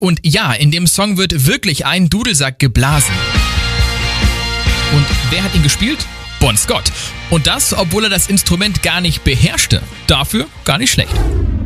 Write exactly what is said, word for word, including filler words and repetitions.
Und ja, in dem Song wird wirklich ein Dudelsack geblasen. Und wer hat ihn gespielt? Bon Scott. Und das, obwohl er das Instrument gar nicht beherrschte. Dafür gar nicht schlecht.